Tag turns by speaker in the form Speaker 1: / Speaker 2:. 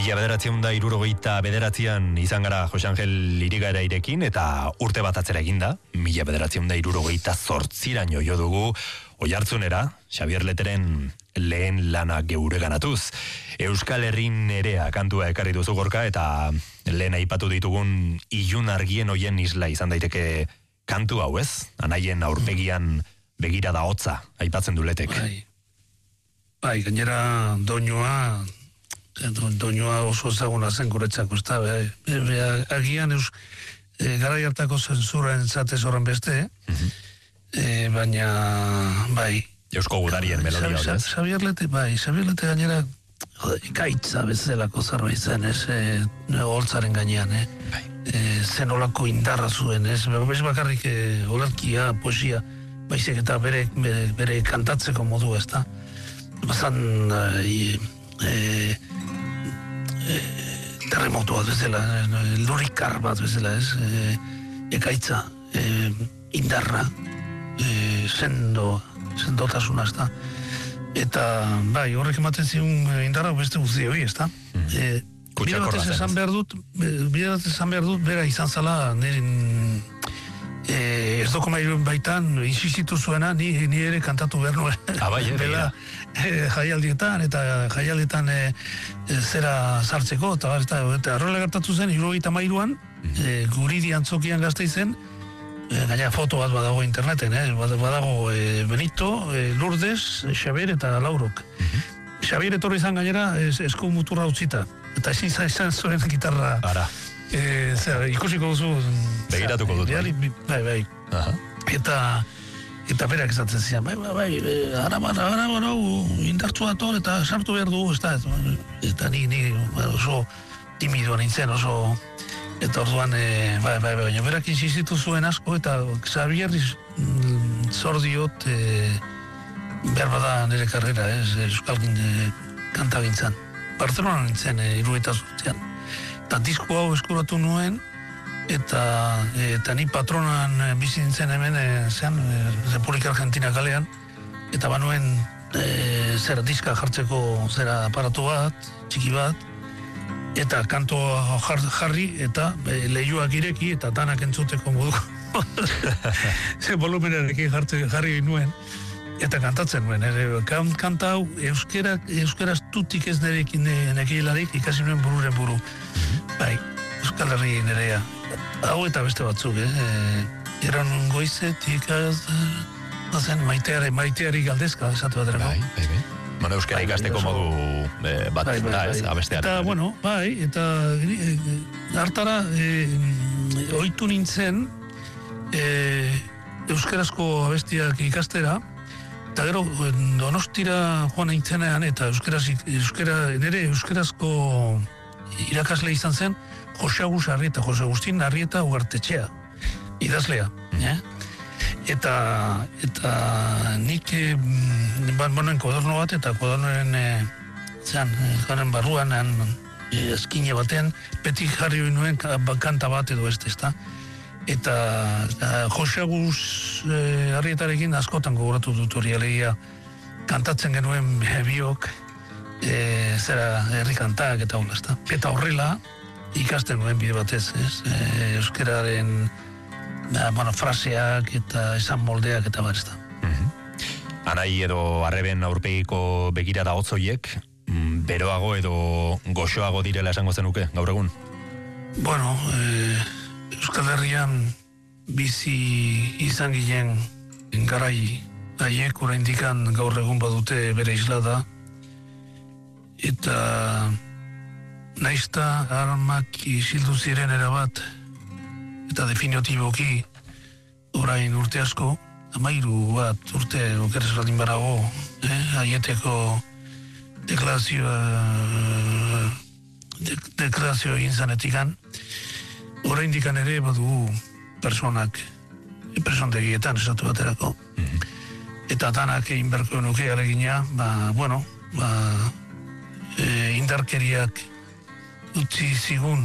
Speaker 1: 1969an izan gara Jose Angel Irigaera irekin eta urte bat atzera eginda, 1978raino jo dugu Oiartzunera, Xabier Leteren lehen lana geureganatuz. Euskal Herrin Nerea kantua ekarri duzu Gorka eta lehen aipatu ditugun ilun argien hoien isla izan daiteke kantu hau, ez? Anaien aurpegian begira da hotza, aipatzen du Letek.
Speaker 2: Bai, gainera doinua oso ezaguna zen guretzako, ez da, agian garai hartako zensuran zatez horren beste, baina, bai.
Speaker 1: Eusko gudarien melodia hori, ez?
Speaker 2: Xabier Lete gainera ikaitza bezalako zerbait zen, ez, holtzaren gainean, zen olako indarra zuen, ez, bez bakarrik olerkia, poesia, baizik eta bere kantatzeko modu, ez da. Bazan terremoto bat bezala, lurikar bat bezala, ez, ekaitza, indarra, sendotasuna, ez da. Eta, bai, horrek ematen ziun indarra beste guzti hori, ez da. Bide batez esan behar dut, bera izan zala, ez doko mailuen baitan, insistitu zuena, ni ere kantatu behar nuen. Bela, jaialdietan, eta jaialdietan zera sartzeko, eta arrola gertatu zen, 73an, Guridi antzokian Gasteizen, gaina foto bat badago interneten, badago Benito, Lourdes, Xabier eta Laurok. Xabier etorri izan gainera esku muturra utzita, eta ezin izan zuen gitarra.
Speaker 1: Ara.
Speaker 2: Ikusiko duzu.
Speaker 1: Begiratuko dut.
Speaker 2: Bai. Eta berak esaten zian, bai, ara, indartzu dator eta sartu behar dugu, eta ni oso timidoa nintzen, oso, eta orduan, baina berak insistitu zuen asko, eta Xabier zor diot behar bada nire karrera, euskal kantagintzan. Barcelona nintzen, 78an. Eta disko hau eskuratu nuen, eta ni patronan bizi nintzen hemen, Republika Argentina kalean, eta banuen diska jartzeko aparatu bat, txiki bat, eta kantoa jarri, eta leihoak ireki, eta danak entzuteko moduko. Volumenarekin jarri nuen, eta kantatzen nuen. Kanta hau, euskaraz tutik ez nekilarik, ikasi nuen bururen buru. Bai, Euskal Herri Nerea. Hau eta beste batzuk, eran goizetik maiteari galdezka, esatu baterako.
Speaker 1: Bai. Bueno, euskara ikasteko modu bat da, ez, abestearen.
Speaker 2: Eta, bueno, bai, eta hartara ohitu nintzen euskarazko abestiak ikastera, eta gero Donostira joan nintzenean, eta nire euskarazko irakasle izan zen Jose Agustin Arrieta Ugartetxea, idazlea. Eta nik bonoen koderno bat, eta kodernoen garen barruan eskine baten, beti jarri nuen kanta bat edo ez da. Eta Jose Agus Arrietarekin askotan gogoratu dut hori, alegia kantatzen genuen biok, herri kantak eta hola, ezta. Eta horrela ikasten nuen bide batez, euskararen fraseak eta esan moldeak eta bar, ezta.
Speaker 1: Anai edo arreben aurpegiko begirada hotzoiek, beroago edo goxoago direla esango zenuke, gaur egun?
Speaker 2: Bueno, Euskal Herrian bizi izan ginen garai haiek oraindikan gaur egun badute bere islada, eta naizta armak isildu ziren erabat, eta definitiboki orain urte asko, 13 bat urte okeres baldin barago, haieteko deklarazio egin zanetikan, oraindikan ere badu personak persontegietan esatu baterako, eta danak egin berko nuke alegina, indarkeriak utzi zigun